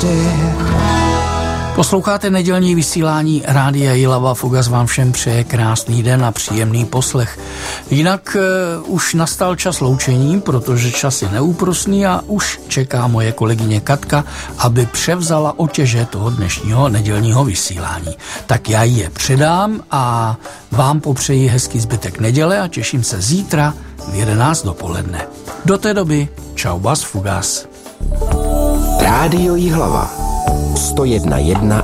Posloucháte nedělní vysílání Rádia Jihlava. Fugas vám všem přeje krásný den a příjemný poslech. Jinak už nastal čas loučení, protože čas je neúprosný a už čeká moje kolegyně Katka, aby převzala otěže toho dnešního nedělního vysílání. Tak já ji je předám a vám popřeji hezký zbytek neděle a těším se zítra v 11 dopoledne. Do té doby čau bas Fugas. Rádio Jihlava 101,1